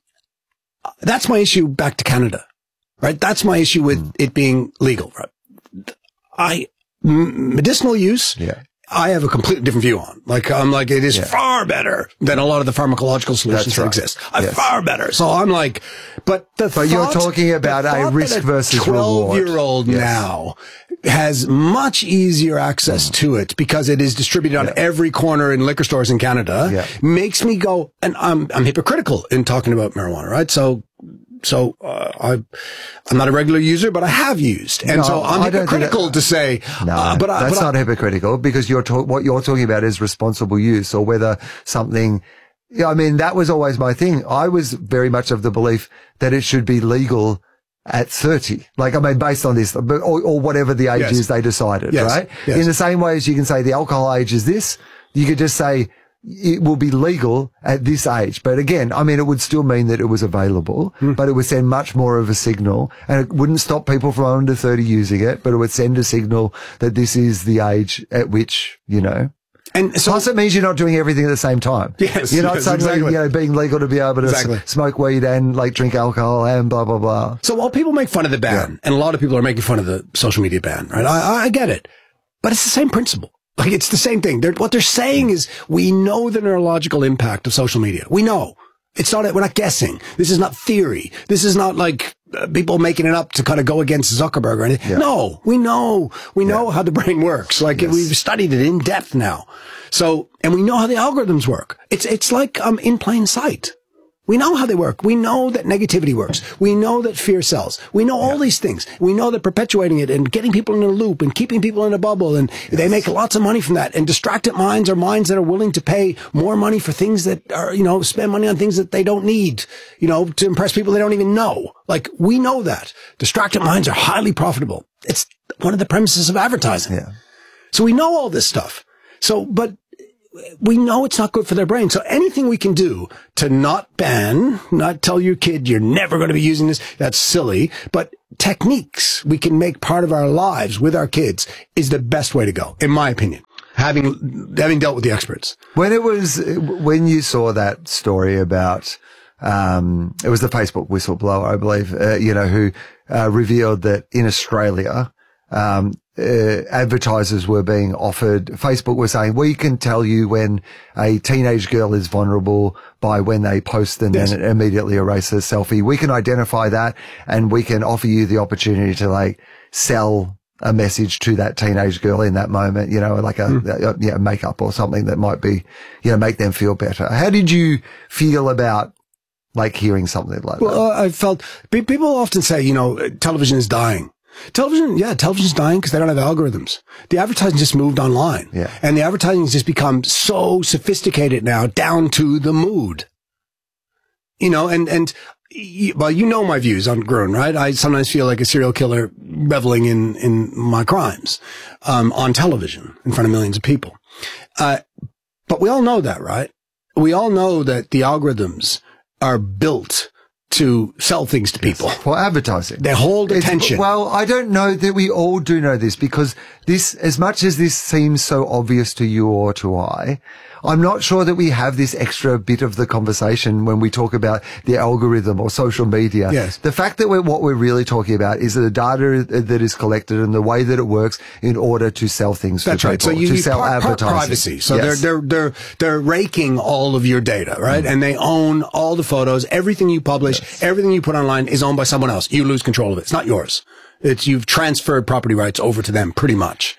that's my issue back to Canada, right? That's my issue with mm. it being legal, right? I, m- medicinal use, yeah. I have a completely different view on. Like, I'm like, it is yeah. far better than a lot of the pharmacological solutions right. that exist. Uh, yes. Far better. So I'm like, but the But thought, you're talking about a risk versus reward. twelve year old yes. now has much easier access mm. to it because it is distributed on yeah. every corner in liquor stores in Canada. Yeah. Makes me go, and I'm, I'm hypocritical in talking about marijuana, right? So, So, uh, I, I'm not a regular user, but I have used. And no, so I'm hypocritical that, to say, no, uh, but I, that's but not I, hypocritical because you're talk, what you're talking about is responsible use or whether something, yeah, I mean, that was always my thing. I was very much of the belief that it should be legal at thirty. Like, I mean, based on this, or, or whatever the age yes. is they decided, yes. right? Yes. In the same way as you can say the alcohol age is this, you could just say, it will be legal at this age. But again, I mean, it would still mean that it was available, mm. but it would send much more of a signal and it wouldn't stop people from under thirty using it, but it would send a signal that this is the age at which, you know. And so, plus it means you're not doing everything at the same time. Yes. You're not yes, suddenly, exactly. you know, being legal to be able to exactly. s- smoke weed and like drink alcohol and blah, blah, blah. So while people make fun of the ban, yeah. and a lot of people are making fun of the social media ban, right? I, I get it, but it's the same principle. Like, it's the same thing. They're, what they're saying is we know the neurological impact of social media. We know. It's not, we're not guessing. This is not theory. This is not like uh, people making it up to kind of go against Zuckerberg or anything. Yeah. No, we know. We know yeah. how the brain works. Like, yes. we've studied it in depth now. So, and we know how the algorithms work. It's, it's like, um, in plain sight. We know how they work. We know that negativity works. We know that fear sells. We know all yeah. these things. We know that perpetuating it and getting people in a loop and keeping people in a bubble, and yes. they make lots of money from that. And distracted minds are minds that are willing to pay more money for things that are, you know, spend money on things that they don't need, you know, to impress people they don't even know. Like, we know that. Distracted minds are highly profitable. It's one of the premises of advertising. Yeah. So we know all this stuff. So, but we know it's not good for their brain. So anything we can do to not ban, not tell your kid you're never going to be using this, that's silly. But techniques we can make part of our lives with our kids is the best way to go, in my opinion. Having, having dealt with the experts. When it was, when you saw that story about, um, it was the Facebook whistleblower, I believe, uh, you know, who, uh, revealed that in Australia, um, Uh, advertisers were being offered, Facebook was saying, we can tell you when a teenage girl is vulnerable by when they post and yes. then immediately erase their selfie. We can identify that, and we can offer you the opportunity to like sell a message to that teenage girl in that moment, you know, like a, mm. a, a yeah, makeup or something that might be, you know, make them feel better. How did you feel about like hearing something like well, that? Well, uh, I felt people often say, you know, television is dying. Television, yeah, television's dying because they don't have algorithms. The advertising just moved online. Yeah. And the advertising has just become so sophisticated now, down to the mood. You know, and, and, well, you know my views on Gruen, right? I sometimes feel like a serial killer reveling in, in my crimes, um, on television in front of millions of people. Uh, but we all know that, right? We all know that the algorithms are built to sell things to people. For advertising. They hold attention. It's, well, I don't know that we all do know this, because this, as much as this seems so obvious to you or to I, I'm not sure that we have this extra bit of the conversation when we talk about the algorithm or social media. Yes. The fact that we're, what we're really talking about is the data that is collected and the way that it works in order to sell things That's to right. people, So you to need sell part, part advertising. privacy. So yes. they're, they're, they're, they're raking all of your data, right? Mm. And they own all the photos. Everything you publish, yes. everything you put online is owned by someone else. You lose control of it. It's not yours. It's, you've transferred property rights over to them pretty much.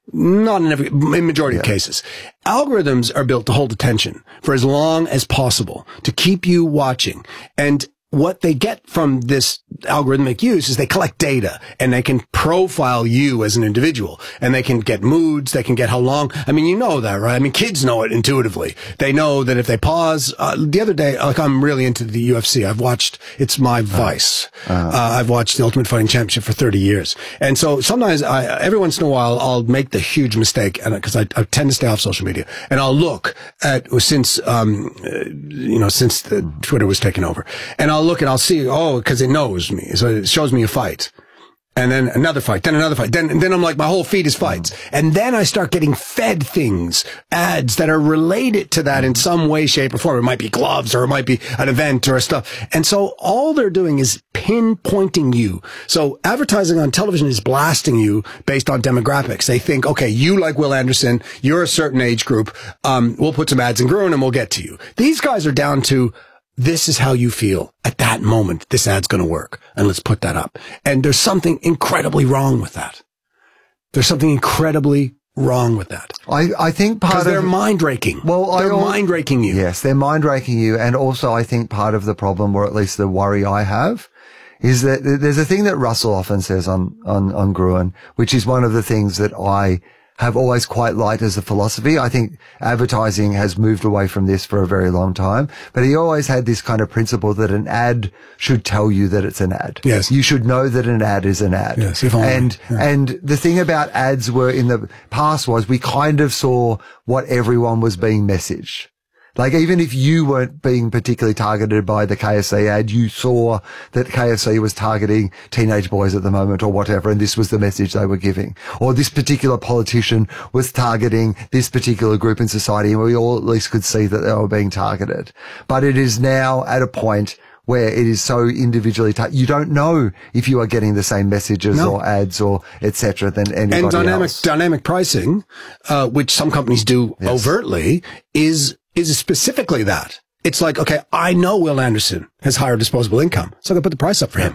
Not in every, in majority yeah. of cases. Algorithms are built to hold attention for as long as possible, to keep you watching. And what they get from this algorithmic use is they collect data, and they can profile you as an individual, and they can get moods, they can get how long. I mean, you know that, right? I mean, kids know it intuitively. They know that if they pause, uh, the other day, like, I'm really into the U F C. I've watched, it's my vice. Uh-huh. Uh, I've watched the Ultimate Fighting Championship for thirty years. And so sometimes I, every once in a while, I'll make the huge mistake, and because I, I tend to stay off social media, and I'll look at, since, um, uh, you know, since the Twitter was taken over, and I'll look and I'll see, oh, because it knows me. So it shows me a fight. And then another fight, then another fight. Then, and then I'm like, my whole feed is fights. And then I start getting fed things, ads that are related to that in some way, shape, or form. It might be gloves, or it might be an event or stuff. And so all they're doing is pinpointing you. So advertising on television is blasting you based on demographics. They think, okay, you like Will Anderson, you're a certain age group. Um, we'll put some ads in Gruen and we'll get to you. These guys are down to, this is how you feel at that moment. This ad's going to work, and let's put that up. And there's something incredibly wrong with that. There's something incredibly wrong with that. I, I think part of... they're mind-raking. Well, they're I, mind-raking you. Yes, they're mind-raking you. And also I think part of the problem, or at least the worry I have, is that there's a thing that Russell often says on, on, on Gruen, which is one of the things that I have always quite liked as a philosophy. I think advertising has moved away from this for a very long time, but he always had this kind of principle that an ad should tell you that it's an ad. Yes. You should know that an ad is an ad. Yes, if only. And, yeah. and the thing about ads were in the past was we kind of saw what everyone was being messaged. Like, even if you weren't being particularly targeted by the K F C ad, you saw that K F C was targeting teenage boys at the moment or whatever, and this was the message they were giving. Or this particular politician was targeting this particular group in society, and we all at least could see that they were being targeted. But it is now at a point where it is so individually ta- you don't know if you are getting the same messages no. or ads or et cetera than anybody and dynamic, else. Dynamic pricing, uh, which some companies do yes. overtly, is is specifically that. It's like, okay, I know Will Anderson has higher disposable income, so I'm going to put the price up for him.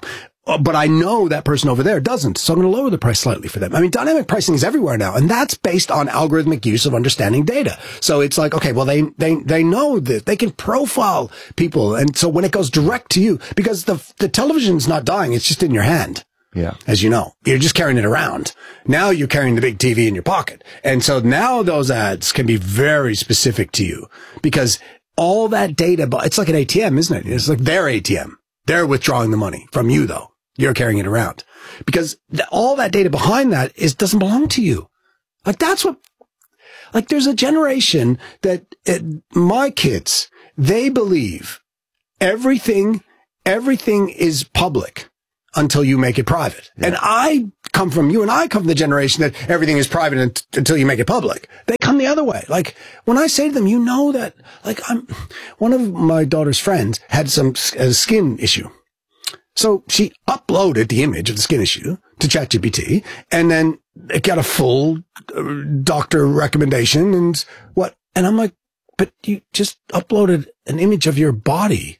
uh, but I know that person over there doesn't, so I'm going to lower the price slightly for them. I mean, dynamic pricing is everywhere now, and that's based on algorithmic use of understanding data. So it's like, okay, well, they, they, they know that they can profile people. And so when it goes direct to you, because the, the television's not dying, it's just in your hand. Yeah. As you know, you're just carrying it around. Now you're carrying the big T V in your pocket. And so now those ads can be very specific to you because all that data, it's like an A T M, isn't it? It's like their A T M. They're withdrawing the money from you, though. You're carrying it around because th- all that data behind that is doesn't belong to you. Like that's what, like there's a generation that uh, my kids, they believe everything, everything is public until you make it private. Yeah. And I come from, you and I come from the generation that everything is private un- until you make it public. They come the other way. Like when I say to them, you know that, like I'm, one of my daughter's friends had some a skin issue. So she uploaded the image of the skin issue to ChatGPT and then it got a full uh, doctor recommendation and what, and I'm like, but you just uploaded an image of your body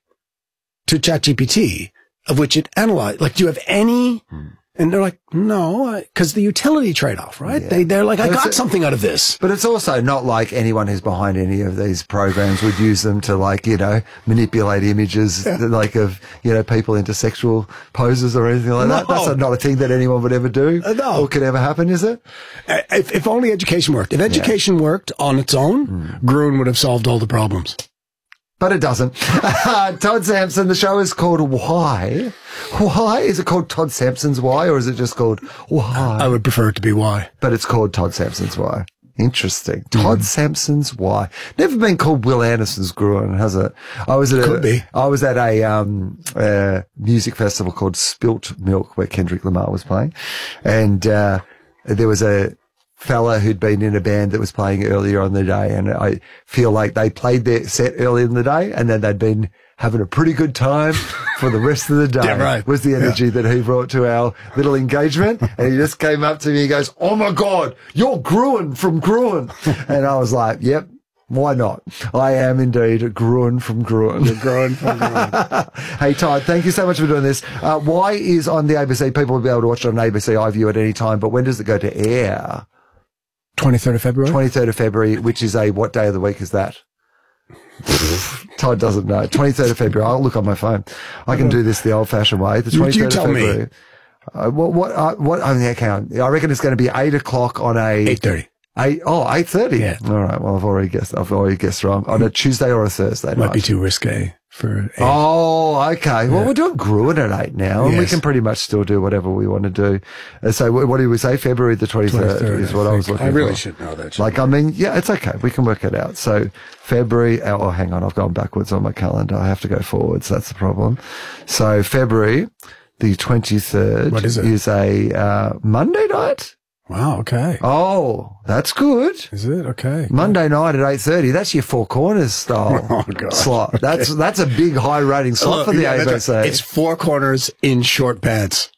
to ChatGPT. Of which it analyzed. Like, do you have any? Hmm. And they're like, no, because the utility trade-off, right? Yeah. They, they're like, I got something out of this. But it's also not like anyone who's behind any of these programs would use them to, like, you know, manipulate images, yeah. like, of, you know, people into sexual poses or anything like no. that. That's not a thing that anyone would ever do. Uh, no. Or could ever happen, is it? If, if only education worked. If education yeah. worked on its own, mm. Gruen would have solved all the problems. But it doesn't. Todd Sampson, the show is called Why? Why? Is it called Todd Sampson's Why, or is it just called Why? I would prefer it to be Why. But it's called Todd Sampson's Why. Interesting. Mm. Todd Sampson's Why. Never been called Will Anderson's Gruen, has it? I was at Could a, be. I was at a, um, uh, music festival called Spilt Milk where Kendrick Lamar was playing. And, uh, there was a, fella who'd been in a band that was playing earlier on the day, and I feel like they played their set earlier in the day and then they'd been having a pretty good time for the rest of the day. Yeah, right. Was the energy yeah. that he brought to our little engagement. And he just came up to me and goes, oh my God, you're Gruen from Gruen. And I was like, yep. Why not? I am indeed Gruen from Gruen. You're Gruen from Gruen. Hey, Todd, thank you so much for doing this. Uh, Why is on the A B C? People will be able to watch it on A B C iView at any time, but when does it go to air? twenty-third of February? twenty-third of February, which is a, what day of the week is that? Todd doesn't know. twenty-third of February. I'll look on my phone. I can do this the old fashioned way. The twenty-third you tell of February. Me. Uh, what, what, uh, what, I mean, okay, I reckon it's going to be eight o'clock on a. eight thirty. Eight, oh, eight thirty? Yeah. All right. Well, I've already guessed, I've already guessed wrong. On a Tuesday or a Thursday Might night. be too risque for eight. Oh, okay. Yeah. Well, we're doing Gruen at eight now, and yes. we can pretty much still do whatever we want to do. Uh, so what did we say? February the twenty-third, twenty-third is what I, I was looking for. I really for. should know that. Like, I mean, yeah, it's okay. We can work it out. So February, oh, hang on. I've gone backwards on my calendar. I have to go forwards. That's the problem. So February the twenty-third what is, it? is a uh, Monday night. Wow, okay. Oh, that's good. Is it? Okay. Monday yeah. night at eight thirty. That's your Four Corners style oh, God. slot. Okay. That's that's a big high rating slot oh, for the yeah, A B C. Right. It's Four Corners in short pants.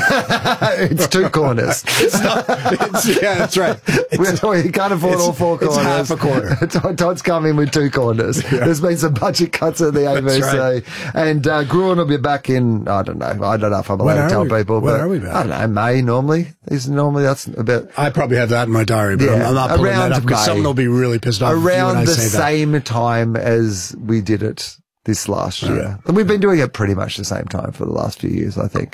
It's two corners. It's not, it's, yeah, that's right. It's, you can't afford all four corners. It's half a corner. Todd's come in with two corners. Yeah. There's been some budget cuts at the A B C. Right. And uh, Gruen will be back in, I don't know. I don't know if I'm allowed to tell we, people. When but are we back? I don't know, May normally. Is normally that's about. I probably have that in my diary, but yeah, I'm not pulling that up because someone will be really pissed off. Around the say same that. time as we did it this last year. Right. And we've been doing it pretty much the same time for the last few years, I think.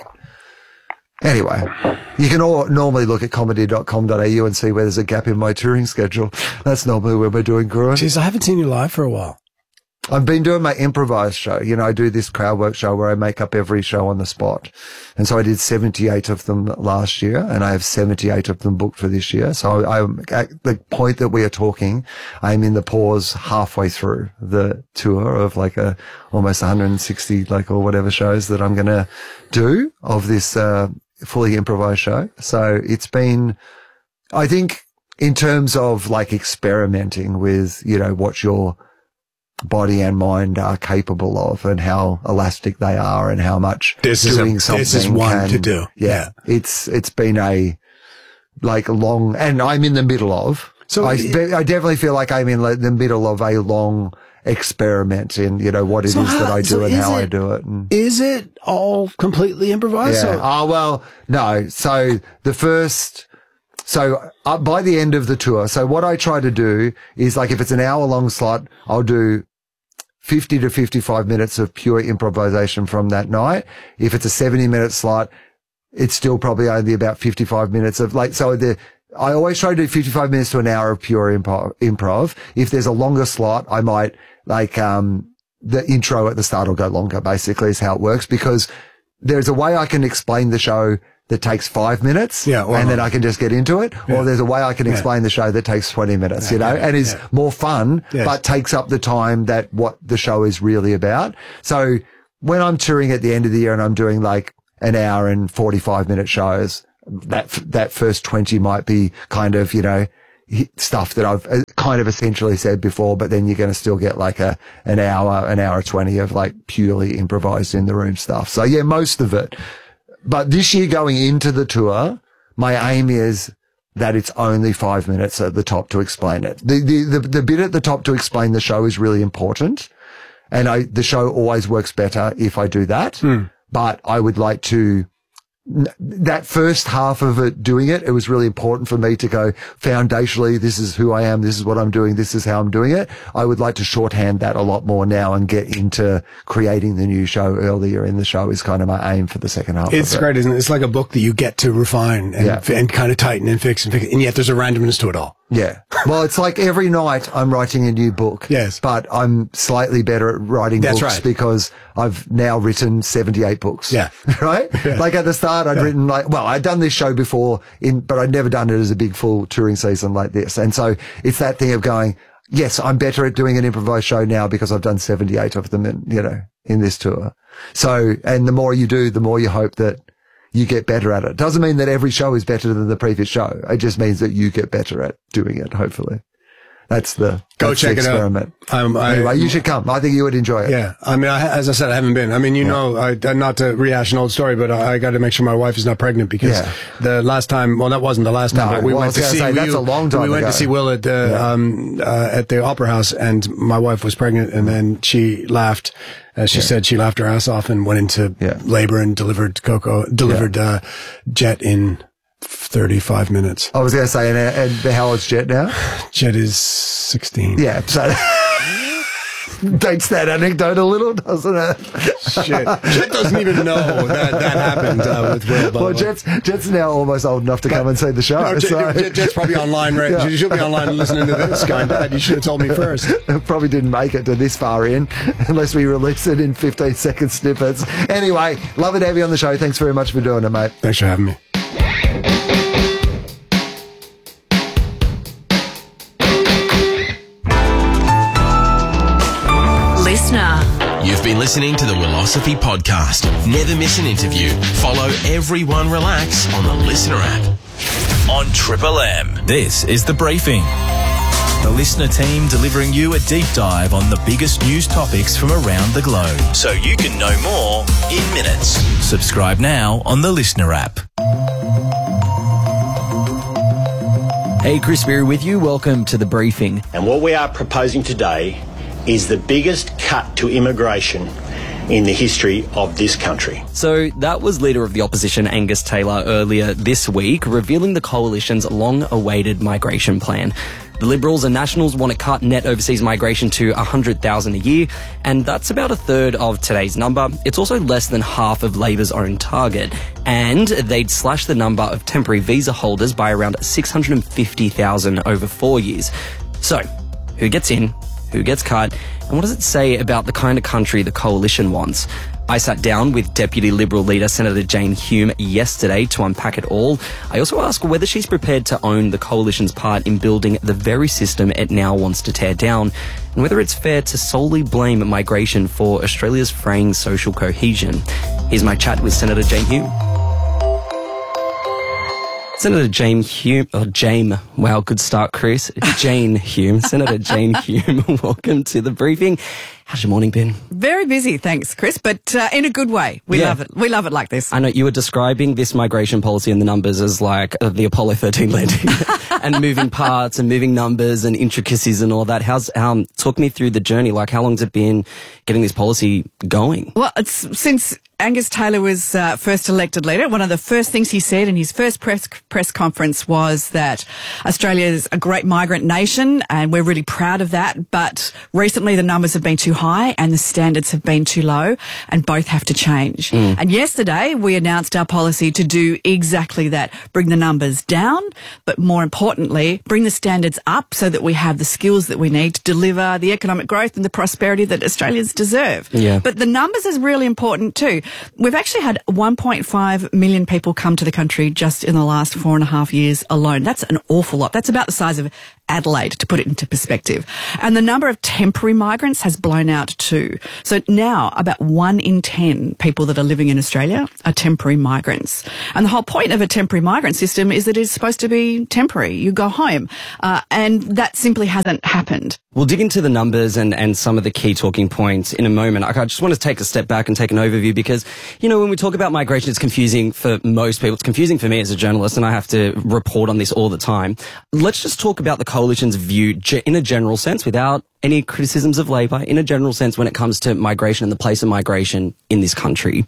Anyway, you can all normally look at comedy dot com dot a u and see where there's a gap in my touring schedule. That's normally when we're doing Gruen. Jeez, I haven't seen you live for a while. I've been doing my improvised show. You know, I do this crowd work show where I make up every show on the spot. And so I did seventy-eight of them last year, and I have seventy-eight of them booked for this year. So I'm at the point that we are talking, I'm in the pause halfway through the tour of like a almost one hundred sixty, like, or whatever shows that I'm going to do of this, uh, fully improvised show. So it's been, I think, in terms of like experimenting with, you know, what your body and mind are capable of and how elastic they are and how much this doing is a, something this is one can, to do. Yeah, yeah. It's, it's been a, like long, and I'm in the middle of, so I, I definitely feel like I'm in the middle of a long experiment in, you know, what it So is how- that I do so and is how I it- do it. And, Is it all completely improvised? yeah. Or- Oh, well, no. So the first, so uh, by the end of the tour, so what I try to do is like if it's an hour long slot, I'll do fifty to fifty-five minutes of pure improvisation from that night. If it's a seventy minute slot, it's still probably only about fifty-five minutes of like, so the, I always try to do fifty-five minutes to an hour of pure improv. improv. If there's a longer slot, I might like, um, the intro at the start will go longer, basically is how it works, because there's a way I can explain the show that takes five minutes Yeah, or and then not. I can just get into it. Yeah. Or there's a way I can Yeah. explain the show that takes twenty minutes, Yeah, you know, yeah, and is yeah. more fun, Yes. but takes up the time that what the show is really about. So when I'm touring at the end of the year and I'm doing like an hour and forty-five minute shows, that, that first twenty might be kind of, you know, stuff that I've uh, kind of essentially said before, but then you're going to still get like a, an hour, an hour twenty of like purely improvised in the room stuff. So yeah, most of it. But this year going into the tour, my aim is that it's only five minutes at the top to explain it. The, the, the, the bit at the top to explain the show is really important. And I, the show always works better if I do that. Hmm. But I would like to, that first half of it, doing it, it was really important for me to go foundationally, this is who I am, this is what I'm doing, this is how I'm doing it. I would like to shorthand that a lot more now and get into creating the new show earlier in the show is kind of my aim for the second half It's of it. great, isn't it? It's like a book that you get to refine and, Yeah. and kind of tighten and fix and fix. And yet there's a randomness to it all. Yeah. Well, it's like every night I'm writing a new book. Yes. But I'm slightly better at writing That's books right. because I've now written seventy-eight books. Yeah. Right? Yeah. Like at the start, I'd Yeah. written like, well, I'd done this show before in, but I'd never done it as a big full touring season like this. And so it's that thing of going, yes, I'm better at doing an improvised show now because I've done seventy-eight of them in, you know, in this tour. So, and the more you do, the more you hope that you get better at it. Doesn't mean that every show is better than the previous show. It just means that you get better at doing it, hopefully. That's the, Go that's check the it out. experiment. Um, I- anyway, you should come. I think you would enjoy it. Yeah. I mean, I, as I said, I haven't been. I mean, you know, I, not to rehash an old story, but I, I got to make sure my wife is not pregnant because Yeah. the last time, well, that wasn't the last time, No, but we well, I went was to gonna see, say, that's we, a long time we went ago. to see Will at the, Yeah. um, uh, at the Opera House and my wife was pregnant and then she laughed. As she Yeah. said, she laughed her ass off and went into Yeah. labor and delivered Coco, delivered, uh, Jet in thirty-five minutes. I was going to say, and, and the Howard's Jet now? Jet is sixteen. Yeah. So dates that anecdote a little, doesn't it? Shit. Jet doesn't even know that that happened uh, with Will. by Well, the way. Jet's, Jet's now almost old enough to come and see the show. No, Jet, so- Jet, Jet's probably online, right? Yeah. She'll be online listening to this guy. Dad, you should have told me first. Probably didn't make it to this far in unless we release it in fifteen second snippets. Anyway, love it to have you on the show. Thanks very much for doing it, mate. Thanks for having me. Listener. You've been listening to the Willosophy Podcast. Never miss an interview. Follow Everyone Relax on the Listener app. On Triple M, this is The Briefing. The Listener team delivering you a deep dive on the biggest news topics from around the globe. So you can know more in minutes. Subscribe now on the Listener app. Hey, Chris Berry with you. Welcome to The Briefing. And what we are proposing today is the biggest cut to immigration in the history of this country. So that was Leader of the Opposition Angus Taylor earlier this week, revealing the Coalition's long-awaited migration plan. The Liberals and Nationals want to cut net overseas migration to one hundred thousand a year, and that's about a third of today's number. It's also less than half of Labor's own target. And they'd slash the number of temporary visa holders by around six hundred fifty thousand over four years. So, who gets in? Who gets cut? And what does it say about the kind of country the Coalition wants? I sat down with Deputy Liberal leader Senator Jane Hume yesterday to unpack it all. I also asked whether she's prepared to own the Coalition's part in building the very system it now wants to tear down, and whether it's fair to solely blame migration for Australia's fraying social cohesion. Here's my chat with Senator Jane Hume. Senator Jane Hume, or Jane, wow, good start, Chris. Jane Hume, Senator Jane Hume, welcome to the briefing. How's your morning been? Very busy, thanks, Chris, but uh, in a good way. We Yeah. love it. We love it like this. I know you were describing this migration policy and the numbers as like uh, the Apollo thirteen landing and moving parts and moving numbers and intricacies and all that. How's, um, talk me through the journey. Like, how long's it been getting this policy going? Well, it's since Angus Taylor was uh, first elected leader, one of the first things he said in his first press press conference was that Australia is a great migrant nation and we're really proud of that. But recently the numbers have been too high and the standards have been too low, and both have to change. Mm. And yesterday we announced our policy to do exactly that, bring the numbers down, but more importantly, bring the standards up so that we have the skills that we need to deliver the economic growth and the prosperity that Australians deserve. Yeah. But the numbers is really important too. We've actually had one point five million people come to the country just in the last four and a half years alone. That's an awful lot. That's about the size of Adelaide, to put it into perspective. And the number of temporary migrants has blown out too. So now about one in ten people that are living in Australia are temporary migrants. And the whole point of a temporary migrant system is that it's supposed to be temporary. You go home. Uh, and that simply hasn't happened. We'll dig into the numbers and, and some of the key talking points in a moment. I just want to take a step back and take an overview because, you know, when we talk about migration, it's confusing for most people. It's confusing for me as a journalist, and I have to report on this all the time. Let's just talk about the coalition's view ge- in a general sense, without any criticisms of Labor, in a general sense when it comes to migration and the place of migration in this country.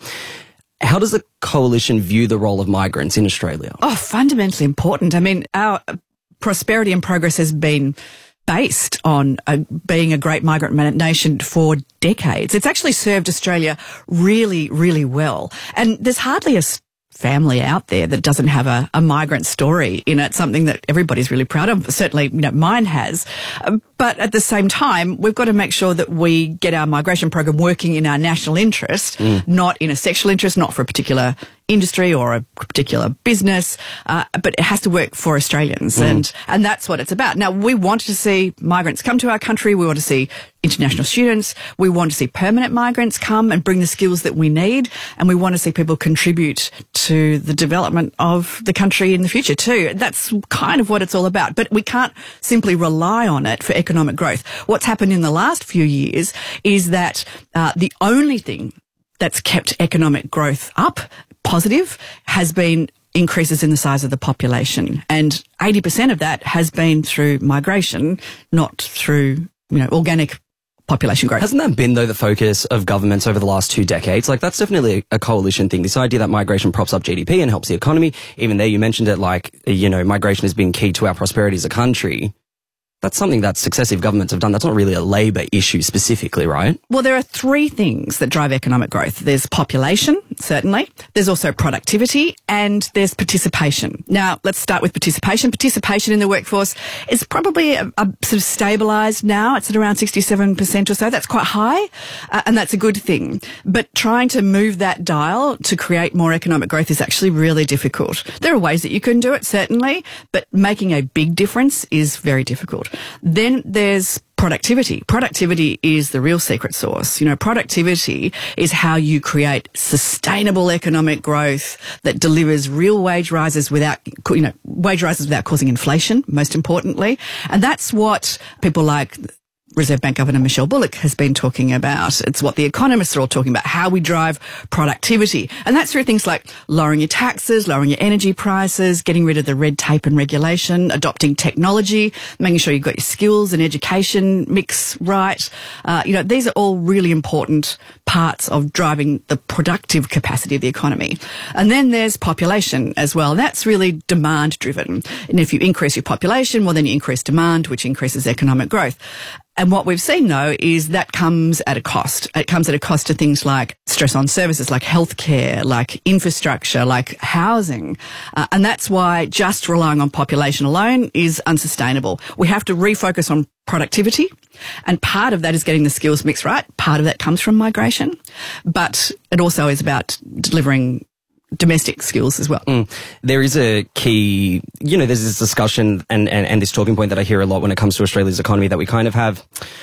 How does the coalition view the role of migrants in Australia? Oh, fundamentally important. I mean, our prosperity and progress has been based on uh, being a great migrant nation for decades. It's actually served Australia really, really well. And there's hardly a family out there that doesn't have a, a migrant story in it, something that everybody's really proud of. Certainly, you know, mine has. Um, but at the same time, we've got to make sure that we get our migration program working in our national interest, Mm. not in a sectional interest, not for a particular industry or a particular business, uh, but it has to work for Australians. Mm. And, and that's what it's about. Now, we want to see migrants come to our country. We want to see international students. We want to see permanent migrants come and bring the skills that we need. And we want to see people contribute to the development of the country in the future too. That's kind of what it's all about. But we can't simply rely on it for economic growth. What's happened in the last few years is that uh, the only thing that's kept economic growth up, positive, has been increases in the size of the population. And eighty percent of that has been through migration, not through, you know, organic population growth. Hasn't that been, though, the focus of governments over the last two decades? Like, that's definitely a coalition thing. This idea that migration props up G D P and helps the economy. Even there, you mentioned it, like, you know, migration has been key to our prosperity as a country. That's something that successive governments have done. That's not really a Labor issue specifically, right? Well, there are three things that drive economic growth. There's population, certainly. There's also productivity, and there's participation. Now, let's start with participation. Participation in the workforce is probably a, a sort of stabilised now. It's at around sixty-seven percent or so. That's quite high, uh, and that's a good thing. But trying to move that dial to create more economic growth is actually really difficult. There are ways that you can do it, certainly, but making a big difference is very difficult. Then there's productivity. Productivity is the real secret sauce. You know, productivity is how you create sustainable economic growth that delivers real wage rises without, you know, wage rises without causing inflation, most importantly. And that's what people like Reserve Bank Governor Michelle Bullock has been talking about. It's what the economists are all talking about, how we drive productivity. And that's through things like lowering your taxes, lowering your energy prices, getting rid of the red tape and regulation, adopting technology, making sure you've got your skills and education mix right. Uh, you know, these are all really important parts of driving the productive capacity of the economy. And then there's population as well. That's really demand driven. And if you increase your population, well, then you increase demand, which increases economic growth. And what we've seen, though, is that comes at a cost. It comes at a cost to things like stress on services, like healthcare, like infrastructure, like housing. Uh, and that's why just relying on population alone is unsustainable. We have to refocus on productivity. And part of that is getting the skills mix right. Part of that comes from migration. But it also is about delivering domestic skills as well. Mm. There is a key, you know, there's this discussion and, and, and this talking point that I hear a lot when it comes to Australia's economy, that we kind of have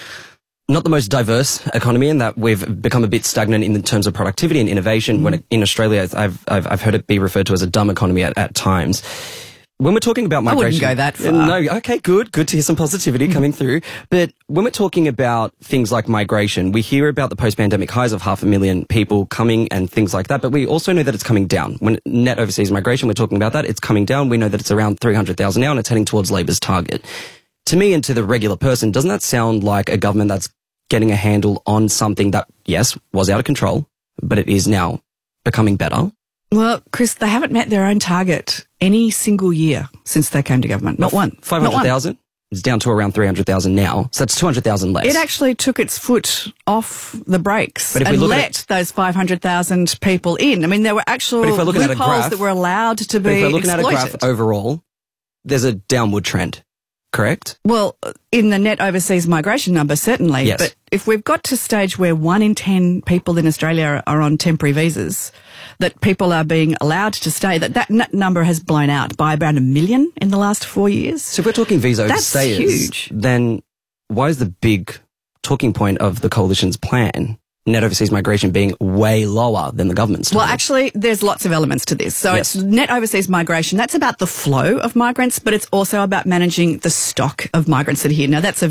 not the most diverse economy, and that we've become a bit stagnant in terms of productivity and innovation. Mm. When it, in Australia, I've, I've, I've heard it be referred to as a dumb economy at, at times. when we're talking about migration... I wouldn't go that far. No, okay, good. Good to hear some positivity coming through. But when we're talking about things like migration, we hear about the post-pandemic highs of half a million people coming and things like that, but we also know that it's coming down. When net overseas migration, we're talking about that, it's coming down. We know that it's around three hundred thousand now and it's heading towards Labor's target. To me and to the regular person, doesn't that sound like a government that's getting a handle on something that, yes, was out of control, but it is now becoming better? Well, Chris, they haven't met their own target any single year since they came to government. Not one. five hundred thousand? It's down to around three hundred thousand now. So that's two hundred thousand less. It actually took its foot off the brakes But if we and look at let those five hundred thousand people in. I mean, there were actual But if we're looking at a loopholes graph- that were allowed to But be if we're looking exploited. at a graph overall, there's a downward trend, correct? Well, in the net overseas migration number, certainly. Yes. But if we've got to a stage where one in ten people in Australia are on temporary visas, that people are being allowed to stay, that that n- number has blown out by about a million in the last four years. So if we're talking visa That's overstayers, huge. then why is the big talking point of the coalition's plan, net overseas migration, being way lower than the government's? Well, target? actually, there's lots of elements to this. So Yes. it's net overseas migration. That's about the flow of migrants, but it's also about managing the stock of migrants that are here. Now, that's a